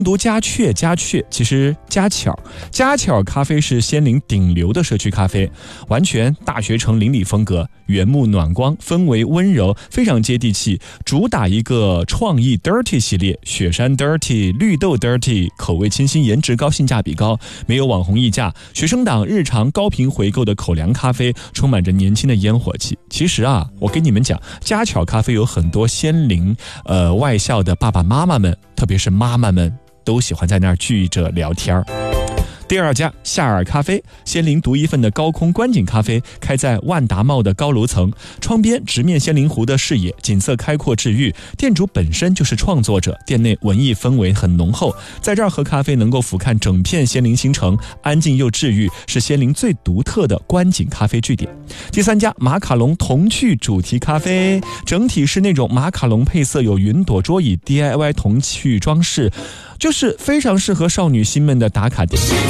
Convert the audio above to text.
读家雀，其实家巧咖啡是仙林顶流的社区咖啡，完全大学城邻里风格，原木暖光，氛围温柔，非常接地气，主打一个创意 Dirty 系列，雪山 Dirty、绿豆 Dirty， 口味清新，颜值高，性价比高，没有网红溢价，学生党日常高频回购的口粮咖啡，充满着年轻的烟火气。其实啊，我跟你们讲，家巧咖啡有很多仙林外校的爸爸妈妈们，特别是妈妈们都喜欢在那儿聚着聊天。第二家夏尔咖啡，仙林独一份的高空观景咖啡，开在万达茂的高楼层，窗边直面仙林湖的视野，景色开阔治愈。店主本身就是创作者，店内文艺氛围很浓厚，在这儿喝咖啡能够俯瞰整片仙林新城，安静又治愈，是仙林最独特的观景咖啡据点。第三家马卡龙童趣主题咖啡，整体是那种马卡龙配色，有云朵桌椅 DIY 童趣装饰，就是非常适合少女心们的打卡点。